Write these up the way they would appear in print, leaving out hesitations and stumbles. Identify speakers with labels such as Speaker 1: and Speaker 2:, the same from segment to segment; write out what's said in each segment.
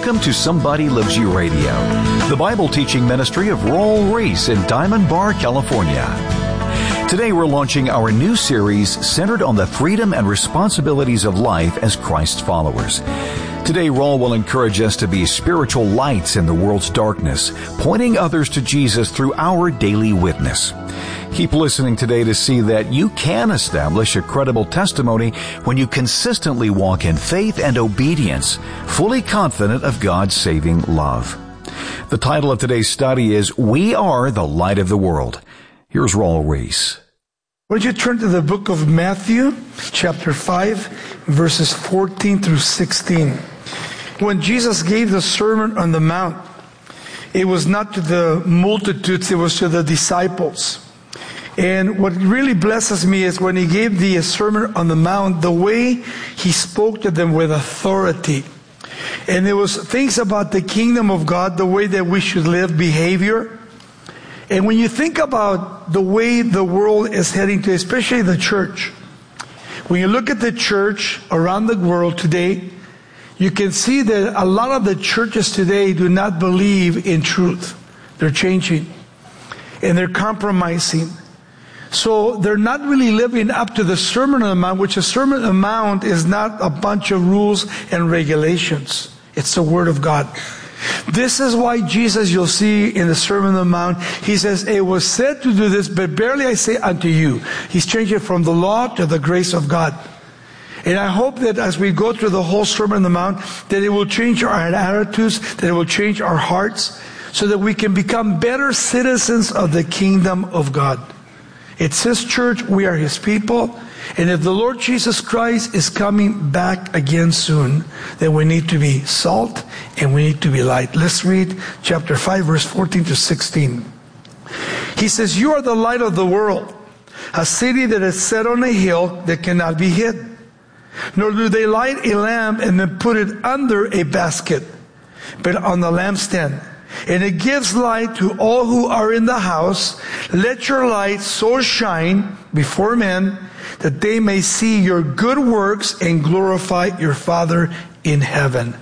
Speaker 1: Welcome to Somebody Loves You Radio, the Bible teaching ministry of Raul Ries in Diamond Bar, California. Today we're launching our new series centered on the freedom and responsibilities of life as Christ's followers. Today, Raul will encourage us to be spiritual lights in the world's darkness, pointing others to Jesus through our daily witness. Keep listening today to see that you can establish a credible testimony when you consistently walk in faith and obedience, fully confident of God's saving love. The title of today's study is We Are the Light of the World. Here's Raul Ries.
Speaker 2: Would you turn to the book of Matthew, chapter 5, verses 14 through 16. When Jesus gave the Sermon on the Mount, it was not to the multitudes, it was to the disciples. And what really blesses me is when he gave the Sermon on the Mount, the way he spoke to them with authority. And there was things about the kingdom of God, the way that we should live, behavior. And when you think about the way the world is heading to, especially the church, when you look at the church around the world today, you can see that a lot of the churches today do not believe in truth. They're changing. And they're compromising. So they're not really living up to the Sermon on the Mount, which the Sermon on the Mount is not a bunch of rules and regulations. It's the Word of God. This is why Jesus, you'll see in the Sermon on the Mount, he says, it was said to do this, but barely I say unto you. He's changing it from the law to the grace of God. And I hope that as we go through the whole Sermon on the Mount, that it will change our attitudes, that it will change our hearts, so that we can become better citizens of the kingdom of God. It's His church, we are His people, and if the Lord Jesus Christ is coming back again soon, then we need to be salt and we need to be light. Let's read chapter 5, verse 14 to 16. He says, you are the light of the world, a city that is set on a hill that cannot be hid. Nor do they light a lamp and then put it under a basket, but on the lampstand. And it gives light to all who are in the house. Let your light so shine before men that they may see your good works and glorify your Father in heaven.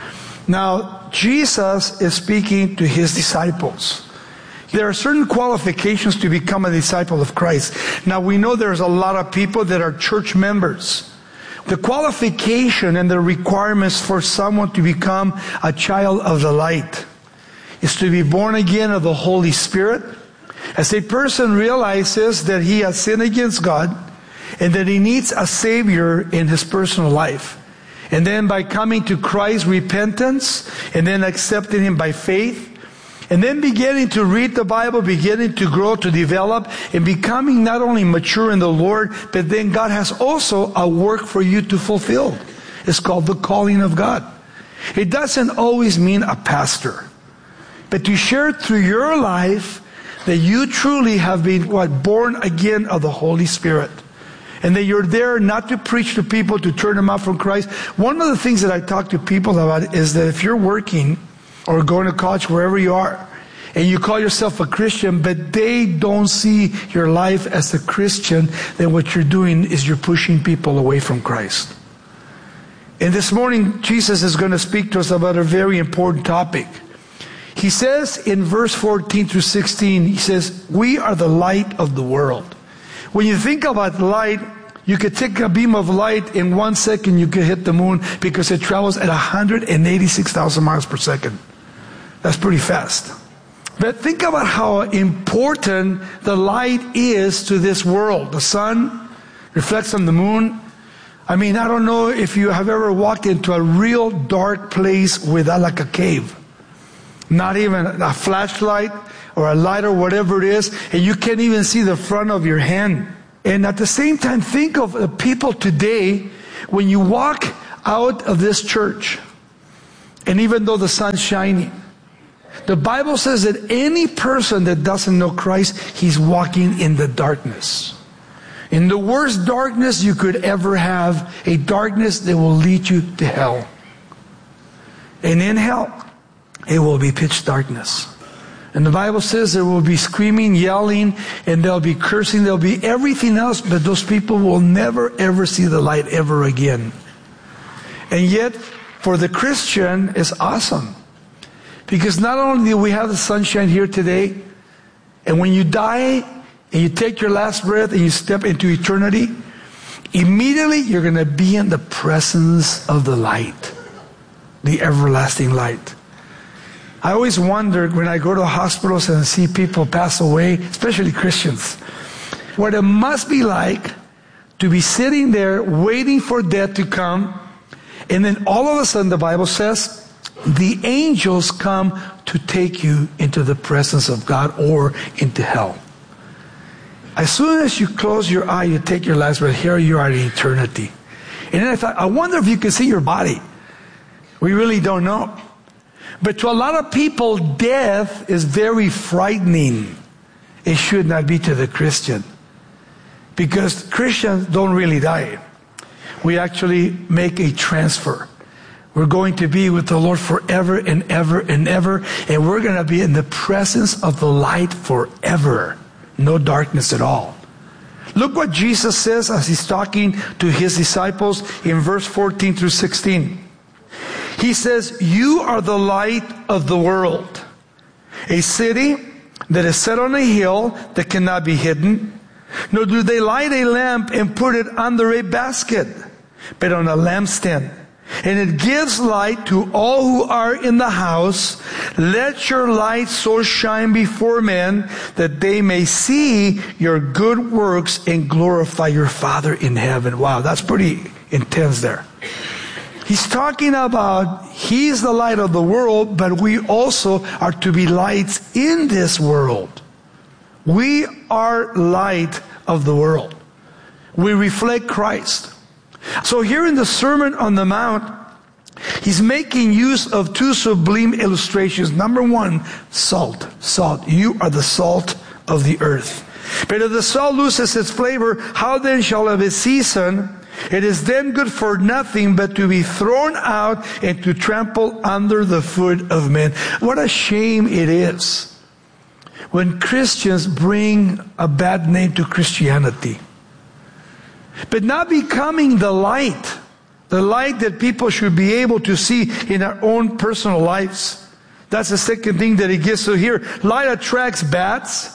Speaker 2: Now, Jesus is speaking to His disciples. There are certain qualifications to become a disciple of Christ. Now, we know there's a lot of people that are church members. The qualification and the requirements for someone to become a child of the light is to be born again of the Holy Spirit. As a person realizes that he has sinned against God and that he needs a Savior in his personal life. And then by coming to Christ, repentance, and then accepting Him by faith, and then beginning to read the Bible, beginning to grow, to develop, and becoming not only mature in the Lord, but then God has also a work for you to fulfill. It's called the calling of God. It doesn't always mean a pastor. But to share through your life that you truly have been born again of the Holy Spirit. And that you're there not to preach to people, to turn them out from Christ. One of the things that I talk to people about is that if you're working or going to college, wherever you are, and you call yourself a Christian, but they don't see your life as a Christian, then what you're doing is you're pushing people away from Christ. And this morning, Jesus is going to speak to us about a very important topic. He says in verse 14 through 16, he says, we are the light of the world. When you think about light, you could take a beam of light in 1 second, you could hit the moon because it travels at 186,000 miles per second. That's pretty fast. But think about how important the light is to this world. The sun reflects on the moon. I mean, I don't know if you have ever walked into a real dark place without like a cave. Not even a flashlight or a light or whatever it is, and you can't even see the front of your hand. And at the same time, think of the people today, when you walk out of this church, and even though the sun's shining, the Bible says that any person that doesn't know Christ, he's walking in the darkness. In the worst darkness you could ever have, a darkness that will lead you to hell. And in hell, it will be pitch darkness. And the Bible says there will be screaming, yelling, and there'll be cursing, there'll be everything else, but those people will never ever see the light ever again. And yet, for the Christian is awesome. Because not only do we have the sunshine here today, and when you die and you take your last breath and you step into eternity, immediately you're going to be in the presence of the light, the everlasting light. I always wondered when I go to hospitals and see people pass away, especially Christians, what it must be like to be sitting there waiting for death to come, and then all of a sudden the Bible says the angels come to take you into the presence of God or into hell. As soon as you close your eye, you take your last breath, here you are in eternity. And then I thought, I wonder if you can see your body. We really don't know. But to a lot of people, death is very frightening. It should not be to the Christian. Because Christians don't really die. We actually make a transfer. We're going to be with the Lord forever and ever and ever. And we're going to be in the presence of the light forever. No darkness at all. Look what Jesus says as he's talking to his disciples in verse 14 through 16. He says, "You are the light of the world. A city that is set on a hill that cannot be hidden. Nor do they light a lamp and put it under a basket, but on a lampstand. And it gives light to all who are in the house. Let your light so shine before men that they may see your good works and glorify your Father in heaven." Wow, that's pretty intense there. He's talking about He's the light of the world, but we also are to be lights in this world. We are light of the world. We reflect Christ. So here in the Sermon on the Mount, he's making use of two sublime illustrations. Number one, salt. Salt. You are the salt of the earth. But if the salt loses its flavor, how then shall it be seasoned? It is then good for nothing but to be thrown out and to trample under the foot of men. What a shame it is when Christians bring a bad name to Christianity. But not becoming the light that people should be able to see in our own personal lives. That's the second thing that he gives to here. Light attracts bats,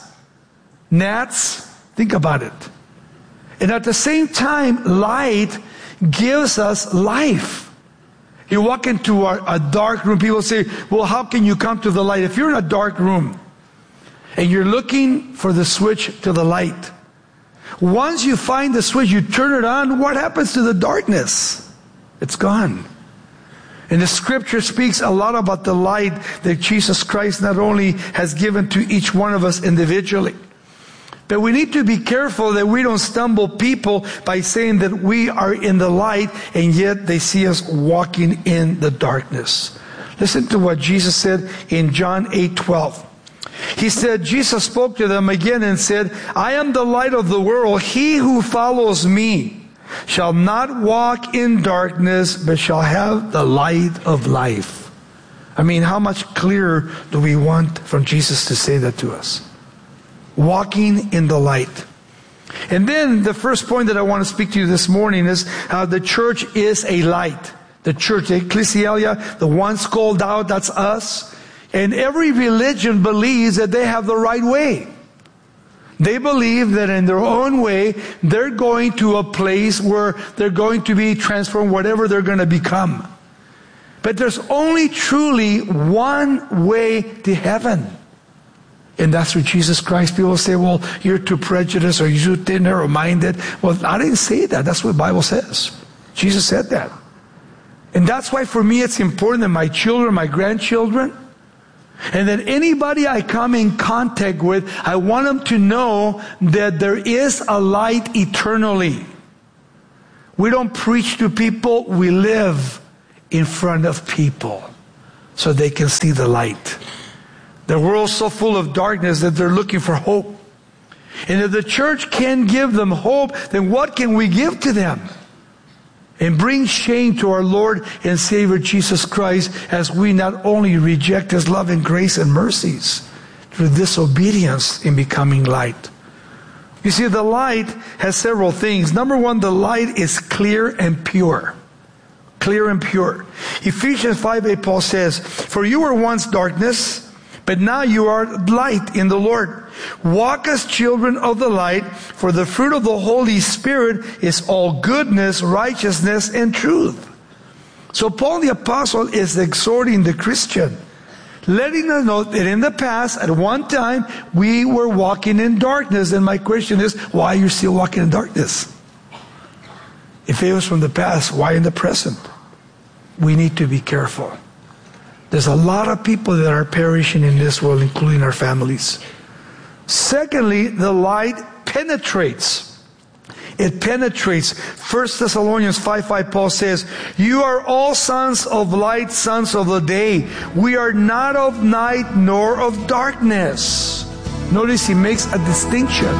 Speaker 2: gnats. Think about it. And at the same time, light gives us life. You walk into a dark room, people say, well, how can you come to the light? If you're in a dark room and you're looking for the switch to the light, once you find the switch, you turn it on, what happens to the darkness? It's gone. And the scripture speaks a lot about the light that Jesus Christ not only has given to each one of us individually, but we need to be careful that we don't stumble people by saying that we are in the light and yet they see us walking in the darkness. Listen to what Jesus said in John 8:12. He said, Jesus spoke to them again and said, "I am the light of the world. He who follows me shall not walk in darkness, but shall have the light of life." I mean, how much clearer do we want from Jesus to say that to us? Walking in the light. And then the first point that I want to speak to you this morning is the church is a light. The church, the ecclesia, the ones called out, that's us. And every religion believes that they have the right way. They believe that in their own way, they're going to a place where they're going to be transformed, whatever they're going to become. But there's only truly one way to heaven. And that's through Jesus Christ. People say, well, you're too prejudiced or you're too narrow-minded. Well, I didn't say that. That's what the Bible says. Jesus said that. And that's why for me it's important that my children, my grandchildren, and that anybody I come in contact with, I want them to know that there is a light eternally. We don't preach to people, we live in front of people so they can see the light. The world's so full of darkness that they're looking for hope. And if the church can give them hope, then what can we give to them? And bring shame to our Lord and Savior Jesus Christ as we not only reject His love and grace and mercies through disobedience in becoming light. You see, the light has several things. Number one, the light is clear and pure. clear and pure. Ephesians 5:8, Paul says, "For you were once darkness, but now you are light in the Lord. Walk as children of the light, for the fruit of the Holy Spirit is all goodness, righteousness, and truth." So Paul the Apostle is exhorting the Christian, letting us know that in the past, at one time, we were walking in darkness. And my question is, why are you still walking in darkness? If it was from the past, why in the present? We need to be careful. There's a lot of people that are perishing in this world, including our families. Secondly, the light penetrates. It penetrates. 1 Thessalonians 5:5, Paul says, "You are all sons of light, sons of the day. We are not of night nor of darkness." Notice he makes a distinction.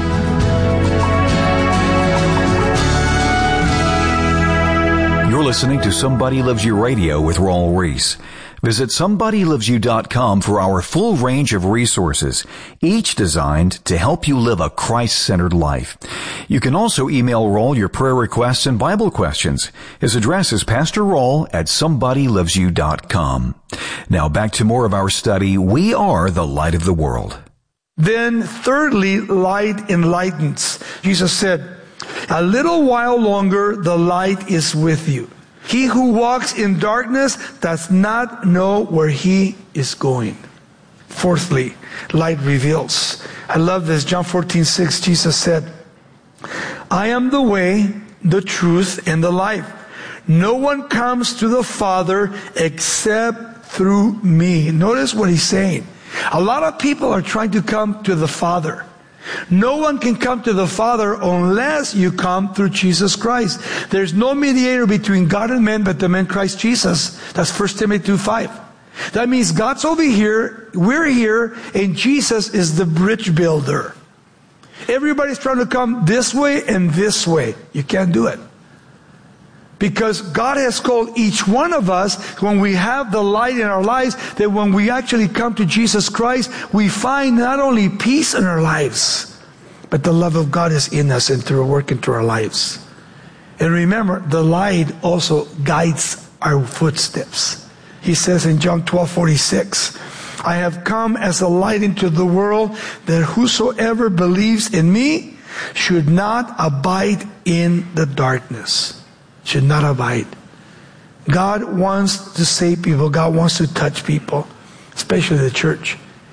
Speaker 1: You're listening to Somebody Loves You Radio with Raul Ries. Visit SomebodyLovesYou.com for our full range of resources, each designed to help you live a Christ-centered life. You can also email Raul your prayer requests and Bible questions. His address is Pastor Raul at SomebodyLovesYou.com. Now back to more of our study, We Are the Light of the World.
Speaker 2: Then thirdly, light enlightens. Jesus said, "A little while longer the light is with you. He who walks in darkness does not know where he is going." Fourthly, light reveals. I love this. John 14:6, Jesus said, "I am the way, the truth, and the life. No one comes to the Father except through me." Notice what he's saying. A lot of people are trying to come to the Father. No one can come to the Father unless you come through Jesus Christ. There's no mediator between God and man but the man Christ Jesus. That's 1 Timothy 2:5. That means God's over here, we're here, and Jesus is the bridge builder. Everybody's trying to come this way and this way. You can't do it. Because God has called each one of us, when we have the light in our lives, that when we actually come to Jesus Christ, we find not only peace in our lives, but the love of God is in us and through work into our lives. And remember, the light also guides our footsteps. He says in John 12:46, "I have come as a light into the world, that whosoever believes in me should not abide in the darkness." Should not abide. God wants to save people. God wants to touch people, especially the church.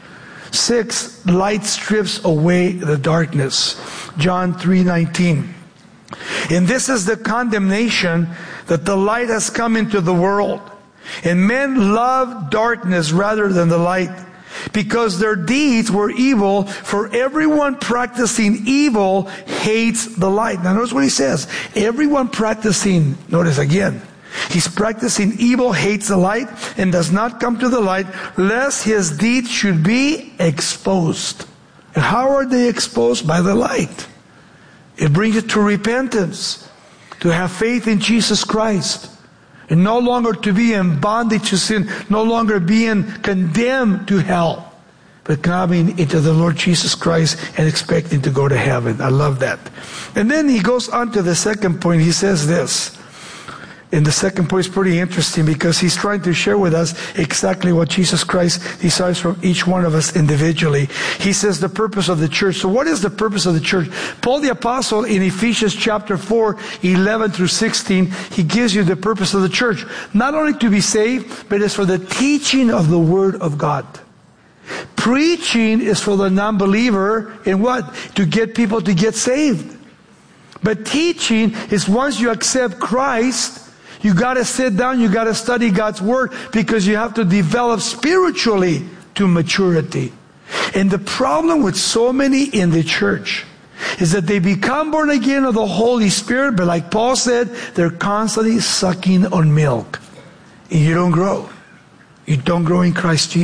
Speaker 2: 6, light strips away the darkness. John 3:19. "And this is the condemnation, that the light has come into the world, and men love darkness rather than the light, because their deeds were evil. For everyone practicing evil hates the light." Now notice what he says. Everyone practicing, notice again, he's practicing evil, hates the light, and does not come to the light, lest his deeds should be exposed. And how are they exposed? By the light. It brings you to repentance, to have faith in Jesus Christ, and no longer to be in bondage to sin, no longer being condemned to hell, but coming into the Lord Jesus Christ and expecting to go to heaven. I love that. And then he goes on to the second point. He says this. And the second point is pretty interesting, because he's trying to share with us exactly what Jesus Christ desires from each one of us individually. He says the purpose of the church. So what is the purpose of the church? Paul the Apostle in Ephesians chapter 4, 11 through 16, he gives you the purpose of the church. Not only to be saved, but it's for the teaching of the Word of God. Preaching is for the non-believer, in what? To get people to get saved. But teaching is once you accept Christ, you got to sit down, you got to study God's Word, because you have to develop spiritually to maturity. And the problem with so many in the church is that they become born again of the Holy Spirit, but like Paul said, they're constantly sucking on milk. And you don't grow. You don't grow in Christ Jesus.